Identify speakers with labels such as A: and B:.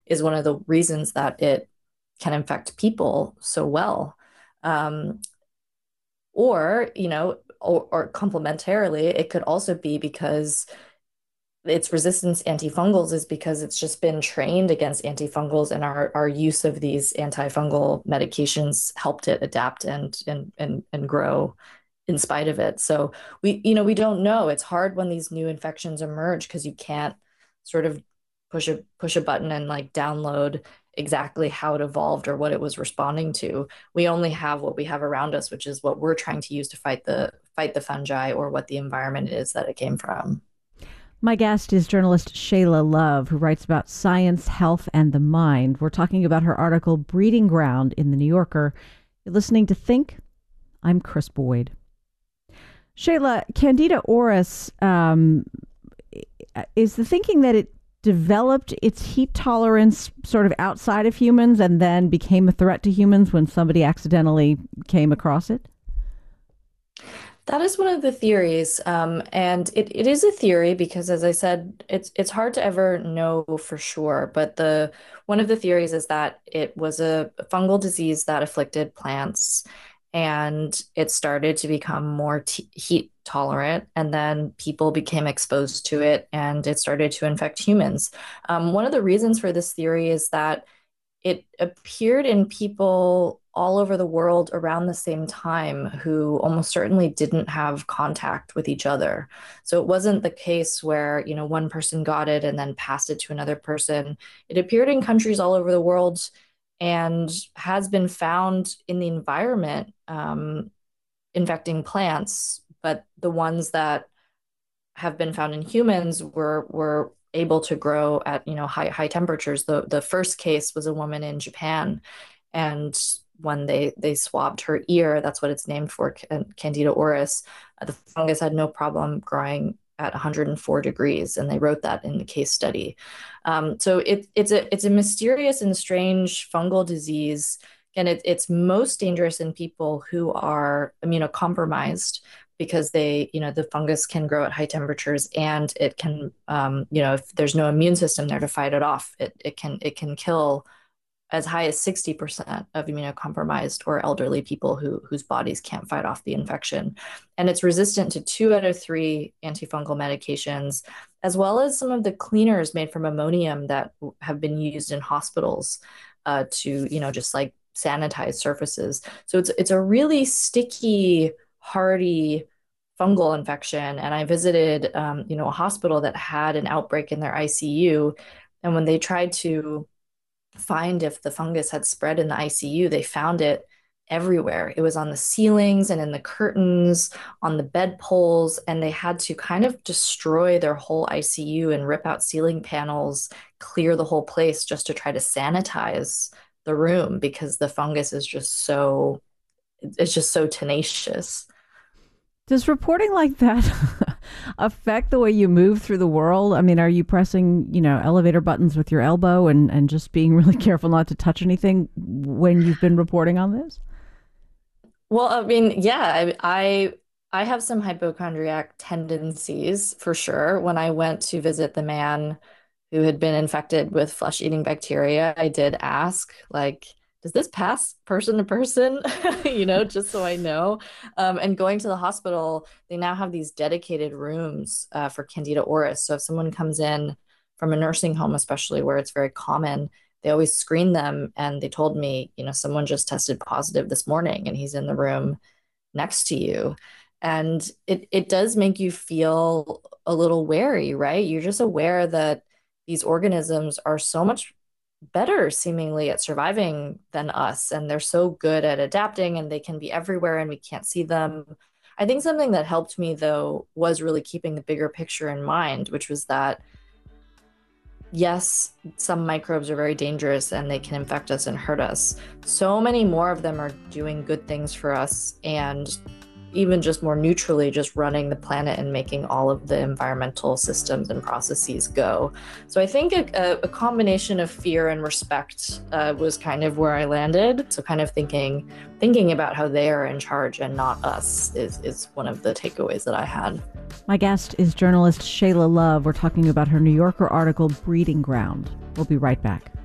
A: is one of the reasons that it can infect people so well. Um, or complementarily, it could also be because its resistance to antifungals is because it's just been trained against antifungals, and our use of these antifungal medications helped it adapt and grow in spite of it. So we don't know. It's hard when these new infections emerge because you can't sort of push a button and like download exactly how it evolved or what it was responding to. We only have what we have around us, which is what we're trying to use to fight the fungi or what the environment is that it came from.
B: My guest is journalist Shayla Love, who writes about science, health, and the mind. We're talking about her article, Breeding Ground, in The New Yorker. You're listening to Think. I'm Chris Boyd. Shayla, Candida auris, is the thinking that it developed its heat tolerance sort of outside of humans and then became a threat to humans when somebody accidentally came across it?
A: That is one of the theories, and it is a theory because, as I said, it's hard to ever know for sure. But the one of the theories is that it was a fungal disease that afflicted plants, and it started to become more t heat tolerant, and then people became exposed to it, and it started to infect humans. One of the reasons for this theory is that it appeared in people all over the world around the same time who almost certainly didn't have contact with each other. So it wasn't the case where, one person got it and then passed it to another person. It appeared in countries all over the world and has been found in the environment, infecting plants, but the ones that have been found in humans were able to grow at high temperatures. The first case was a woman in Japan, and when they swabbed her ear, that's what it's named for, Candida auris. The fungus had no problem growing at 104 degrees, and they wrote that in the case study. So it's a mysterious and strange fungal disease, and it's most dangerous in people who are immunocompromised because the fungus can grow at high temperatures, and it can, if there's no immune system there to fight it off, it can kill as high as 60% of immunocompromised or elderly people whose bodies can't fight off the infection. And it's resistant to 2 out of 3 antifungal medications, as well as some of the cleaners made from ammonium that have been used in hospitals to, just like sanitize surfaces. So it's a really sticky, hardy fungal infection. And I visited, a hospital that had an outbreak in their ICU. And when they tried to find if the fungus had spread in the ICU, they found it everywhere. It was on the ceilings and in the curtains, on the bed poles, and they had to kind of destroy their whole ICU and rip out ceiling panels, clear the whole place just to try to sanitize the room because the fungus is just so tenacious.
B: Does reporting like that affect the way you move through the world? I mean, are you pressing, elevator buttons with your elbow and just being really careful not to touch anything when you've been reporting on this?
A: Well, I mean, yeah, I have some hypochondriac tendencies for sure. When I went to visit the man who had been infected with flesh-eating bacteria, I did ask, like, does this pass person to person? Just so I know. And going to the hospital, they now have these dedicated rooms for Candida auris. So if someone comes in from a nursing home, especially where it's very common, they always screen them. And they told me, someone just tested positive this morning and he's in the room next to you. And it does make you feel a little wary, right? You're just aware that these organisms are so much better seemingly at surviving than us, and they're so good at adapting, and they can be everywhere and we can't see them. I think something that helped me though was really keeping the bigger picture in mind, which was that yes, some microbes are very dangerous and they can infect us and hurt us. So many more of them are doing good things for us, and even just more neutrally, just running the planet and making all of the environmental systems and processes go. So I think a combination of fear and respect was kind of where I landed. So kind of thinking about how they are in charge and not us is one of the takeaways that I had.
B: My guest is journalist Shayla Love. We're talking about her New Yorker article, Breeding Ground. We'll be right back.